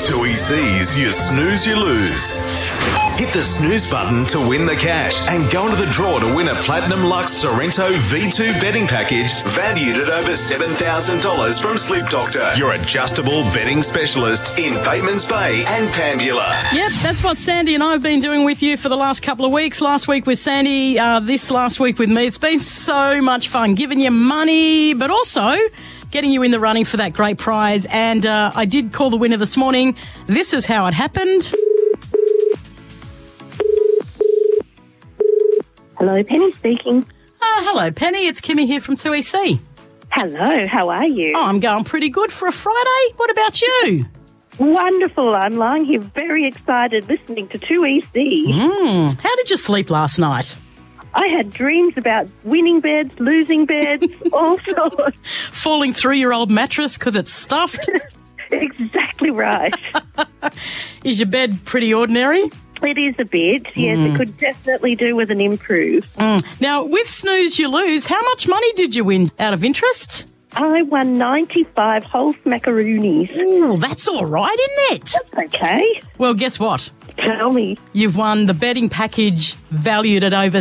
Toohey sees you snooze, you lose. Hit the snooze button to win the cash and go into the draw to win a Platinum Lux Sorrento V2 betting package valued at over $7,000 from Sleep Doctor, your adjustable betting specialist in Batemans Bay and Pambula. Yep, that's what Sandy and I have been doing with you for the last couple of weeks. Last week with Sandy, this last week with me. It's been so much fun, giving you money, but also getting you in the running for that great prize. And I did call the winner this morning. This is how it happened. Hello, Penny speaking. Hello, Penny. It's Kimmy here from 2EC. Hello, how are you? Oh, I'm going pretty good for a Friday. What about you? Wonderful. I'm lying here very excited listening to 2EC. How did you sleep last night? I had dreams about winning beds, losing beds, all sorts. Falling through your old mattress because it's stuffed? Exactly right. Is your bed pretty ordinary? It is a bit, yes. It could definitely do with an improve. Now, with Snooze You Lose, how much money did you win out of interest? I won 95 whole smackaroonies. Ooh, that's all right, isn't it? Okay. Well, guess what? Tell me. You've won the betting package valued at over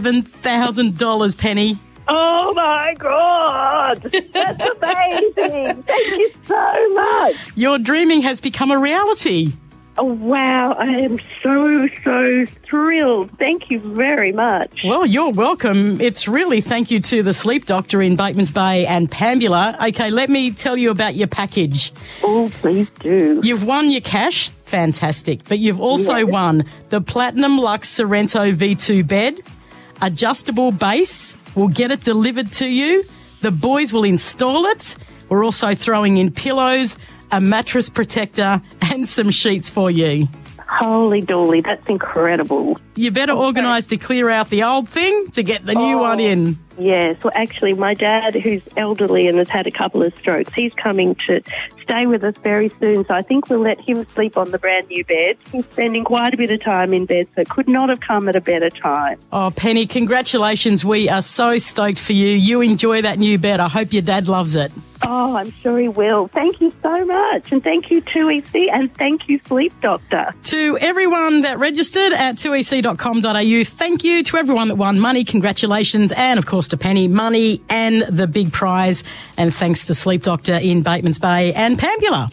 $7,000, Penny. Oh, my God. That's amazing. Thank you so much. Your dreaming has become a reality. Oh, wow. I am so thrilled. Thank you very much. Well, you're welcome. It's really thank you to the Sleep Doctor in Batemans Bay and Pambula. Okay, let me tell you about your package. Oh, please do. You've won your cash. Fantastic. But you've also won the Platinum Lux Sorrento V2 bed, adjustable base. We'll get it delivered to you. The boys will install it. We're also throwing in pillows, a mattress protector and some sheets for you. Holy dooly, that's incredible. You better organise to clear out the old thing to get the new one in. Yes, well, actually, my dad, who's elderly and has had a couple of strokes, he's coming to stay with us very soon, so I think we'll let him sleep on the brand new bed. He's spending quite a bit of time in bed, so it could not have come at a better time. Oh, Penny, congratulations. We are so stoked for you. You enjoy that new bed. I hope your dad loves it. Oh, I'm sure he will. Thank you so much. And thank you, 2EC, and thank you, Sleep Doctor. To everyone that registered at 2ec.com.au, thank you. To everyone that won money, congratulations. And, of course, to Penny, money and the big prize. And thanks to Sleep Doctor in Batemans Bay and Pambula.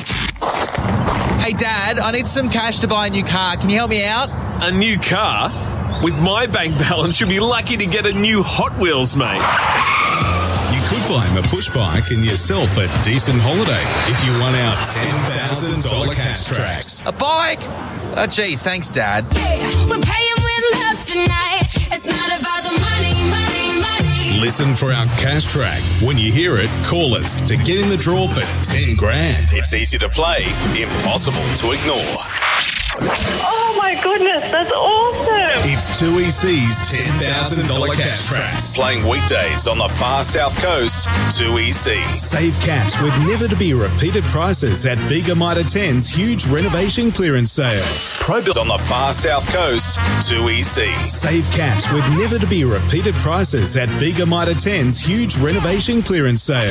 Hey, Dad, I need some cash to buy a new car. Can you help me out? A new car? With my bank balance, you'll be lucky to get a new Hot Wheels, mate. You could find the push bike and yourself a decent holiday if you won out $10,000 cash tracks. A bike? Oh, geez, thanks, Dad. We're paying with love tonight. It's not about the money, money, money. Listen for our cash track. When you hear it, call us to get in the draw for 10 grand. It's easy to play, impossible to ignore. Oh, my goodness, that's awesome. It's 2EC's $10,000 cash tracks. Playing weekdays on the far south coast, 2EC. Save cash with never-to-be-repeated prices at Bega Mitre 10's huge renovation clearance sale. Pro builds on the far south coast, 2EC. Save cash with never-to-be-repeated prices at Bega Mitre 10's huge renovation clearance sale.